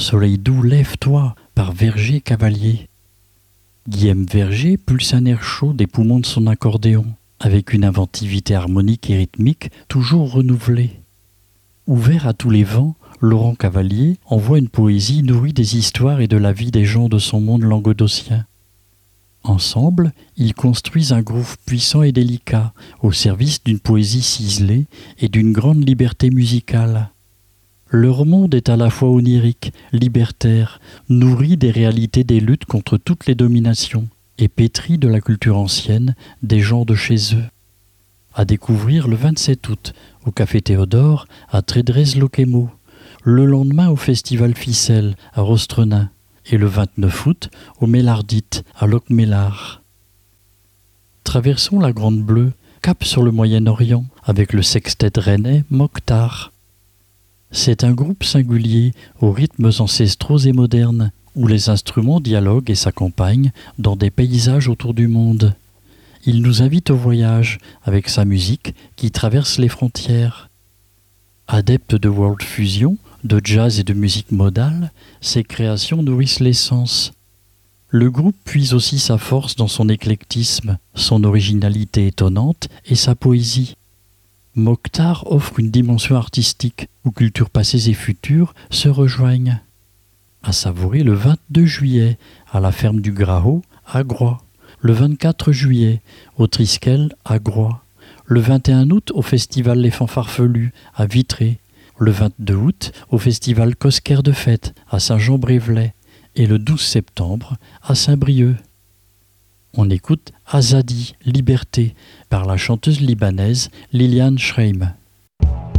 Soleil doux, lève-toi, par Verger Cavalier. Guillaume Verger pulse un air chaud des poumons de son accordéon, avec une inventivité harmonique et rythmique toujours renouvelée. Ouvert à tous les vents, Laurent Cavalier envoie une poésie nourrie des histoires et de la vie des gens de son monde languedocien. Ensemble, ils construisent un groove puissant et délicat, au service d'une poésie ciselée et d'une grande liberté musicale. Leur monde est à la fois onirique, libertaire, nourri des réalités des luttes contre toutes les dominations, et pétri de la culture ancienne des gens de chez eux. À découvrir le 27 août au Café Théodore à Trédrez-Loquemo, le lendemain au Festival Ficelle à Rostrenain et le 29 août au Mélardite à Locmélard. Traversons la Grande Bleue, cap sur le Moyen-Orient avec le sextet rennais Mokhtar. C'est un groupe singulier aux rythmes ancestraux et modernes où les instruments dialoguent et s'accompagnent dans des paysages autour du monde. Il nous invite au voyage avec sa musique qui traverse les frontières. Adepte de world fusion, de jazz et de musique modale, ses créations nourrissent les sens. Le groupe puise aussi sa force dans son éclectisme, son originalité étonnante et sa poésie. Mokhtar offre une dimension artistique où cultures passées et futures se rejoignent. À savourer le 22 juillet à la ferme du Grahaut à Groix, le 24 juillet au Triskel à Groix, le 21 août au festival Les Fanfarfelus à Vitré, le 22 août au festival Cosquer de Fête à Saint-Jean-Brévelay et le 12 septembre à Saint-Brieuc. On écoute Azadi, Liberté, par la chanteuse libanaise Liliane Schreim.